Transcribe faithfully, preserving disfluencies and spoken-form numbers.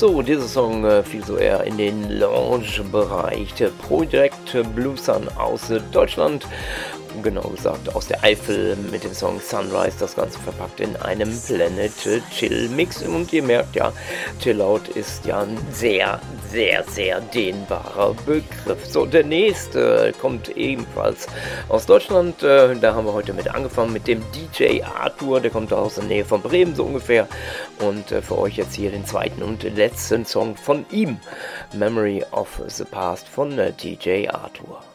So, dieser Song äh, fiel so eher in den Lounge-Bereich. Der Project Bluesun aus äh, Deutschland, genau gesagt aus der Eifel, mit dem Song Sunrise, das Ganze verpackt in einem Planet Chill Mix. Und ihr merkt ja, Chill Out ist ja ein sehr, sehr, sehr dehnbarer Begriff. So, der nächste kommt ebenfalls aus Deutschland. Äh, da haben wir heute mit angefangen mit dem D J Arthur, der kommt aus der Nähe von Bremen so ungefähr. Und äh, für euch jetzt hier den zweiten und letzten Song von ihm, Memory of the Past von äh, D J Arthur.